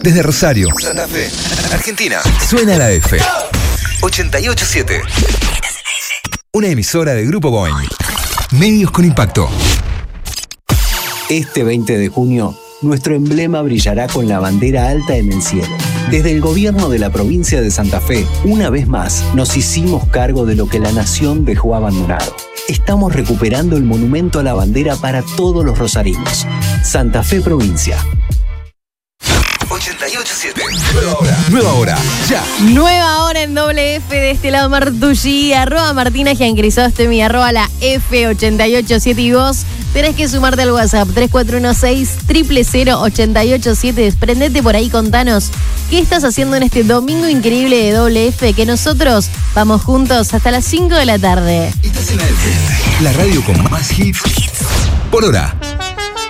Desde Rosario, Santa Fe, Argentina, suena la F. 88.7. Una emisora de Grupo Boing. Medios con impacto. Este 20 de junio, nuestro emblema brillará con la bandera alta en el cielo. Desde el gobierno de la provincia de Santa Fe, una vez más, nos hicimos cargo de lo que la nación dejó abandonado. Estamos recuperando el monumento a la bandera para todos los rosarinos. Santa Fe Provincia. 88.7. Nueva hora, ya. Nueva hora en doble F de este lado Martucci, @Martina Giancrisóstomi, @la F887 y vos tenés que sumarte al WhatsApp 3416-000-887. Desprendete por ahí, contanos qué estás haciendo en este domingo increíble de doble F, que nosotros vamos juntos hasta las 5 de la tarde. Estás en la F, la radio con más hits por hora.